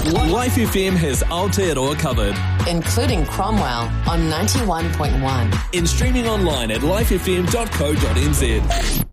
Life FM has Aotearoa covered. Including Cromwell on 91.1. In streaming online at lifefm.co.nz.